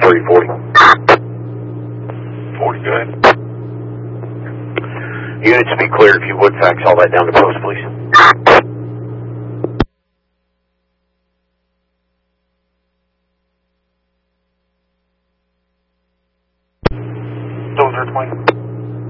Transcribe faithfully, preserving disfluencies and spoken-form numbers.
three forty. forty, go ahead. Units to be cleared, if you would fax all that down to post, please. Soldier twenty.